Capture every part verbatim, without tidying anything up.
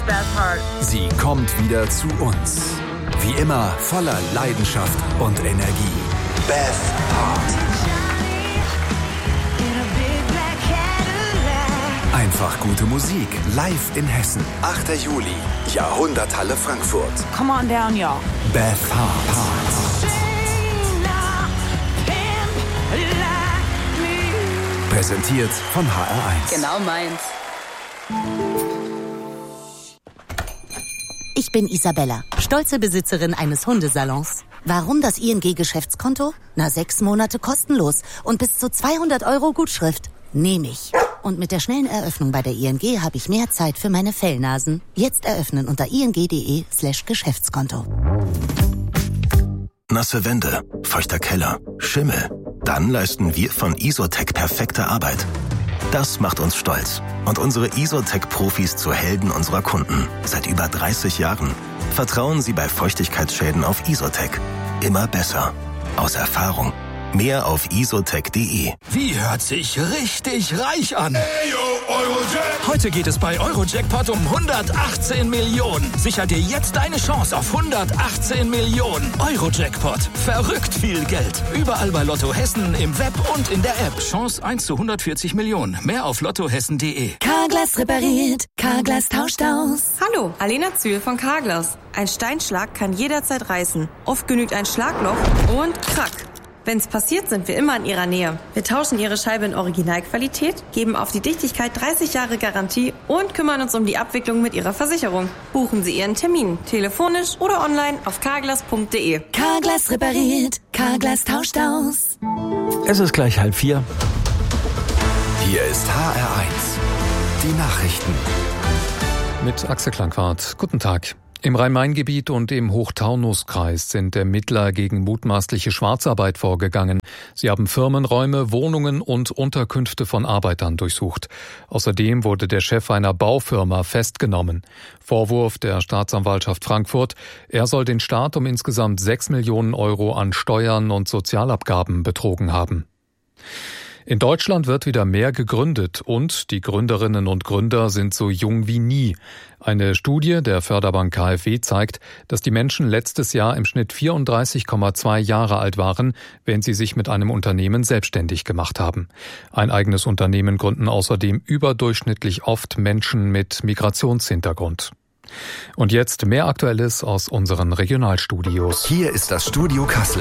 Beth Hart. Sie kommt wieder zu uns. Wie immer voller Leidenschaft und Energie. Beth Hart. Einfach gute Musik, live in Hessen. achter Juli, Jahrhunderthalle Frankfurt. Come on down, y'all. Beth Hart. Präsentiert von H R eins. Genau meins. Ich bin Isabella, stolze Besitzerin eines Hundesalons. Warum das I N G-Geschäftskonto? Na, sechs Monate kostenlos und bis zu zweihundert Euro Gutschrift. Nehme ich. Und mit der schnellen Eröffnung bei der I N G habe ich mehr Zeit für meine Fellnasen. Jetzt eröffnen unter ing.de slash Geschäftskonto. Nasse Wände, feuchter Keller, Schimmel. Dann leisten wir von Isotec perfekte Arbeit. Das macht uns stolz und unsere Isotec-Profis zu Helden unserer Kunden. Seit über dreißig Jahren. Vertrauen Sie bei Feuchtigkeitsschäden auf Isotec. Immer besser. Aus Erfahrung. Mehr auf isotec punkt de. Wie hört sich richtig reich an? Hey, yo, Eurojack. Heute geht es bei Eurojackpot um hundertachtzehn Millionen. Sicher dir jetzt deine Chance auf hundertachtzehn Millionen. Eurojackpot. Verrückt viel Geld. Überall bei Lotto Hessen, im Web und in der App. Chance eins zu hundertvierzig Millionen. Mehr auf lottohessen punkt de. Carglass repariert. Carglass tauscht aus. Hallo, Alena Zühl von Carglass. Ein Steinschlag kann jederzeit reißen. Oft genügt ein Schlagloch und krack. Wenn's passiert, sind wir immer in Ihrer Nähe. Wir tauschen Ihre Scheibe in Originalqualität, geben auf die Dichtigkeit dreißig Jahre Garantie und kümmern uns um die Abwicklung mit Ihrer Versicherung. Buchen Sie Ihren Termin, telefonisch oder online auf carglass punkt de. Carglass repariert. Carglass tauscht aus. Es ist gleich halb vier. Hier ist H R eins. Die Nachrichten. Mit Axel Klangquart. Guten Tag. Im Rhein-Main-Gebiet und im Hochtaunuskreis sind Ermittler gegen mutmaßliche Schwarzarbeit vorgegangen. Sie haben Firmenräume, Wohnungen und Unterkünfte von Arbeitern durchsucht. Außerdem wurde der Chef einer Baufirma festgenommen. Vorwurf der Staatsanwaltschaft Frankfurt: Er soll den Staat um insgesamt sechs Millionen Euro an Steuern und Sozialabgaben betrogen haben. In Deutschland wird wieder mehr gegründet und die Gründerinnen und Gründer sind so jung wie nie. Eine Studie der Förderbank K f W zeigt, dass die Menschen letztes Jahr im Schnitt vierunddreißig Komma zwei Jahre alt waren, wenn sie sich mit einem Unternehmen selbstständig gemacht haben. Ein eigenes Unternehmen gründen außerdem überdurchschnittlich oft Menschen mit Migrationshintergrund. Und jetzt mehr Aktuelles aus unseren Regionalstudios. Hier ist das Studio Kassel.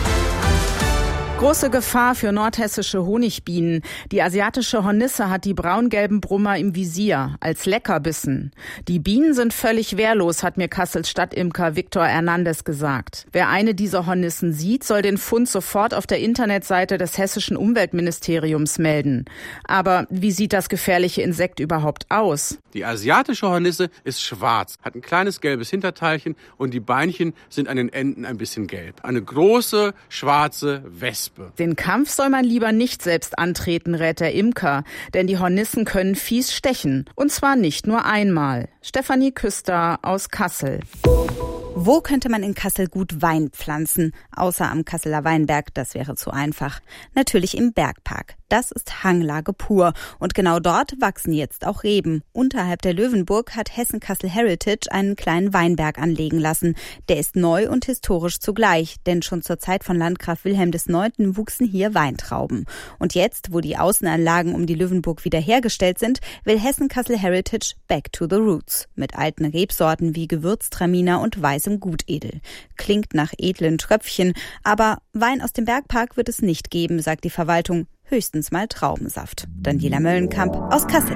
Große Gefahr für nordhessische Honigbienen. Die asiatische Hornisse hat die braungelben Brummer im Visier als Leckerbissen. Die Bienen sind völlig wehrlos, hat mir Kassels Stadtimker Victor Hernandez gesagt. Wer eine dieser Hornissen sieht, soll den Fund sofort auf der Internetseite des hessischen Umweltministeriums melden. Aber wie sieht das gefährliche Insekt überhaupt aus? Die asiatische Hornisse ist schwarz, hat ein kleines gelbes Hinterteilchen und die Beinchen sind an den Enden ein bisschen gelb. Eine große, schwarze Wespe. Den Kampf soll man lieber nicht selbst antreten, rät der Imker, denn die Hornissen können fies stechen. Und zwar nicht nur einmal. Stefanie Küster aus Kassel. Wo könnte man in Kassel gut Wein pflanzen? Außer am Kasseler Weinberg, das wäre zu einfach. Natürlich im Bergpark. Das ist Hanglage pur. Und genau dort wachsen jetzt auch Reben. Unterhalb der Löwenburg hat Hessen Kassel Heritage einen kleinen Weinberg anlegen lassen. Der ist neu und historisch zugleich, denn schon zur Zeit von Landgraf Wilhelm des Neunten wuchsen hier Weintrauben. Und jetzt, wo die Außenanlagen um die Löwenburg wiederhergestellt sind, will Hessen Kassel Heritage back to the roots. Mit alten Rebsorten wie Gewürztraminer und weißem Gutedel. Klingt nach edlen Tröpfchen, aber Wein aus dem Bergpark wird es nicht geben, sagt die Verwaltung. Höchstens mal Traubensaft. Daniela Möllenkamp aus Kassel.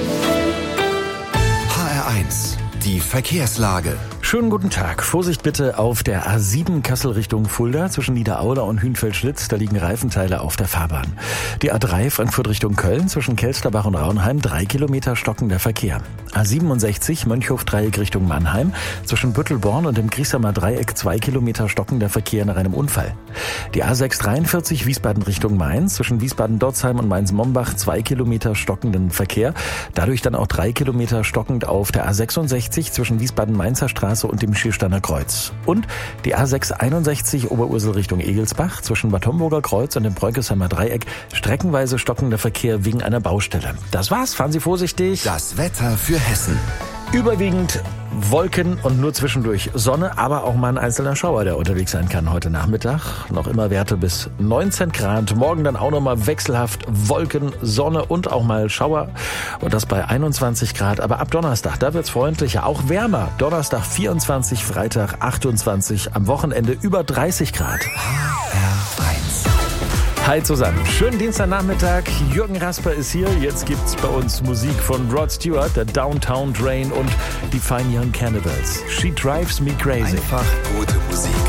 H R eins. Die Verkehrslage. Schönen guten Tag. Vorsicht bitte auf der A sieben Kassel Richtung Fulda zwischen Niederauda und Hünfeld-Schlitz. Da liegen Reifenteile auf der Fahrbahn. Die A drei Frankfurt Richtung Köln zwischen Kelsterbach und Raunheim. Drei Kilometer stockender Verkehr. A siebenundsechzig Mönchhof-Dreieck Richtung Mannheim. Zwischen Büttelborn und dem Grießheimer Dreieck zwei Kilometer stockender Verkehr nach einem Unfall. Die A sechs dreiundvierzig Wiesbaden Richtung Mainz. Zwischen Wiesbaden-Dotzheim und Mainz-Mombach zwei Kilometer stockenden Verkehr. Dadurch dann auch drei Kilometer stockend auf der A sechsundsechzig zwischen Wiesbaden-Mainzer Straße und dem Schiersteiner Kreuz. Und die A sechs einundsechzig Oberursel Richtung Egelsbach zwischen Bad Homburger Kreuz und dem Breuckesheimer Dreieck streckenweise stockender Verkehr wegen einer Baustelle. Das war's, fahren Sie vorsichtig. Das Wetter für Hessen. Überwiegend Wolken und nur zwischendurch Sonne, aber auch mal ein einzelner Schauer, der unterwegs sein kann heute Nachmittag. Noch immer Werte bis neunzehn Grad. Morgen dann auch nochmal wechselhaft Wolken, Sonne und auch mal Schauer. Und das bei einundzwanzig Grad. Aber ab Donnerstag, da wird's freundlicher, auch wärmer. Donnerstag vierundzwanzig, Freitag achtundzwanzig, am Wochenende über dreißig Grad. Hi zusammen, schönen Dienstagnachmittag. Jürgen Rasper ist hier. Jetzt gibt's bei uns Musik von Rod Stewart, der Downtown Drain und die Fine Young Cannibals. She Drives Me Crazy. Einfach gute Musik.